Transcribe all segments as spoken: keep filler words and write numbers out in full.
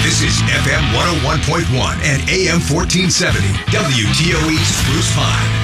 This is F M one oh one point one and A M fourteen seventy, W T O E Spruce Pine.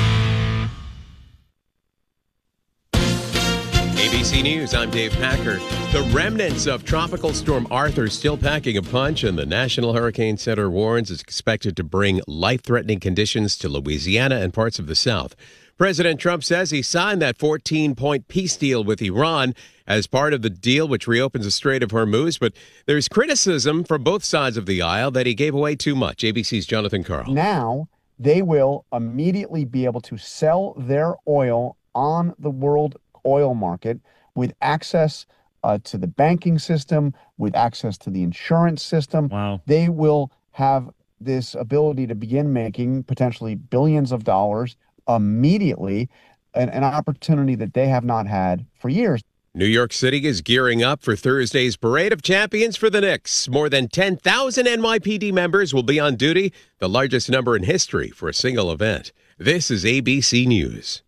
A B C News, I'm Dave Packer. The remnants of Tropical Storm Arthur still packing a punch, and the National Hurricane Center warns it's expected to bring life-threatening conditions to Louisiana and parts of the South. President Trump says he signed that fourteen-point peace deal with Iran as part of the deal which reopens the Strait of Hormuz, but there's criticism from both sides of the aisle that he gave away too much. A B C's Jonathan Karl. Now they will immediately be able to sell their oil on the world oil market with access uh, to the banking system, with access to the insurance system. Wow. They will have this ability to begin making potentially billions of dollars immediately, an, an opportunity that they have not had for years. New York City is gearing up for Thursday's Parade of Champions for the Knicks. More than ten thousand N Y P D members will be on duty, the largest number in history for a single event. This is A B C News.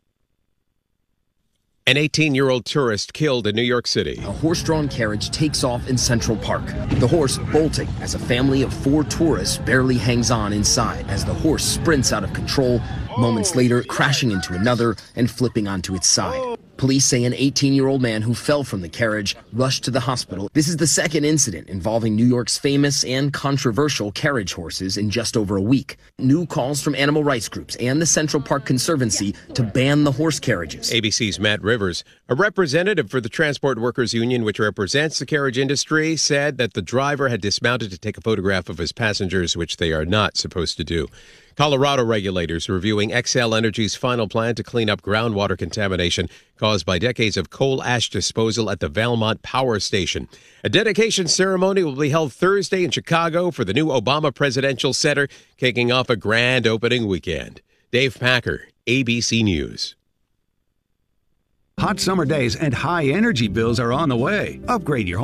An eighteen-year-old tourist killed in New York City. A horse-drawn carriage takes off in Central Park. The horse bolting as a family of four tourists barely hangs on inside as the horse sprints out of control, moments later crashing into another and flipping onto its side. Police say an eighteen-year-old man who fell from the carriage rushed to the hospital. This is the second incident involving New York's famous and controversial carriage horses in just over a week. New calls from animal rights groups and the Central Park Conservancy to ban the horse carriages. A B C's Matt Rivers, a representative for the Transport Workers Union, which represents the carriage industry, said that the driver had dismounted to take a photograph of his passengers, which they are not supposed to do. Colorado regulators reviewing Xcel Energy's final plan to clean up groundwater contamination caused by decades of coal ash disposal at the Valmont Power Station. A dedication ceremony will be held Thursday in Chicago for the new Obama Presidential Center, kicking off a grand opening weekend. Dave Packer, A B C News. Hot summer days and high energy bills are on the way. Upgrade your home